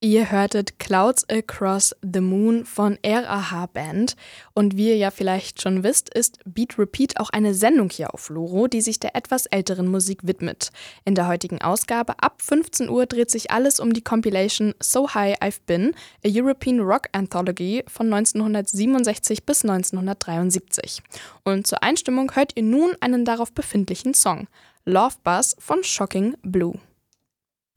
Ihr hörtet Clouds Across the Moon von RAH Band. Und wie ihr ja vielleicht schon wisst, ist Beat Repeat auch eine Sendung hier auf Loro, die sich der etwas älteren Musik widmet. In der heutigen Ausgabe ab 15 Uhr dreht sich alles um die Compilation So High I've Been, a European Rock Anthology von 1967 bis 1973. Und zur Einstimmung hört ihr nun einen darauf befindlichen Song, Love Buzz von Shocking Blue.